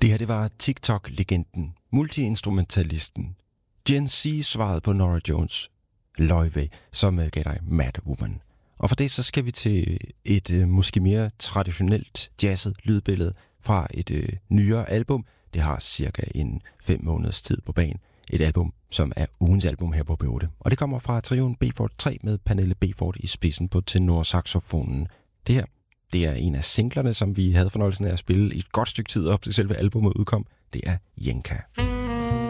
Det her, det var TikTok-legenden, multiinstrumentalisten, Gen Z svaret på Norah Jones, Loyve, som gav dig Mad Woman. Og for det så skal vi til et måske mere traditionelt jazzet lydbillede fra et nyere album. Det har cirka en 5 måneders tid på banen. Et album, som er ugens album her på B8. Og det kommer fra trioen Beford 3 med Pernille Beford i spidsen på tenorsaxofonen. Det her, det er en af singlerne, som vi havde fornøjelsen af at spille i et godt stykke tid op til selve albumet udkom. Det er Jenka.